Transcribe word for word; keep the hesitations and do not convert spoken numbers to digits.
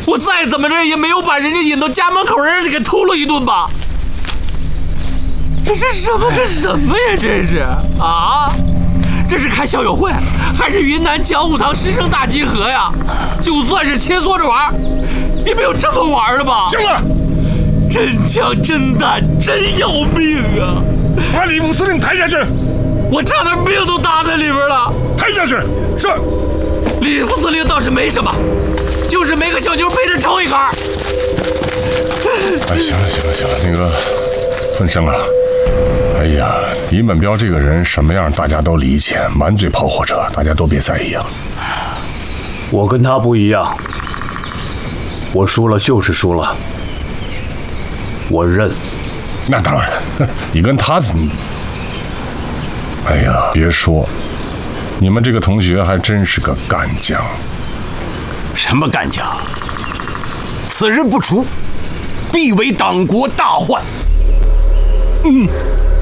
我再怎么着也没有把人家引到家门口，让人给突了一顿吧？这是什么跟什么呀？这是啊？这是开校友会，还是云南讲武堂师生大集合呀？就算是切磋着玩，也没有这么玩的吧？ 行了， 真枪真弹，真要命啊！ 把李副司令抬下去。 我差点命都搭在里边了。 抬下去。是。 李副司令倒是没什么，就是没个小妞背着抽一杆。 哎，行了行了行了，那个分生啊。哎呀，李本彪这个人什么样，大家都理解，满嘴跑火车，大家都别在意啊。 我跟他不一样，我输了就是输了，我认。 那当然，你跟他怎么？哎呀，别说，你们这个同学还真是个干将。 什么干将？此人不除，必为党国大患。 嗯。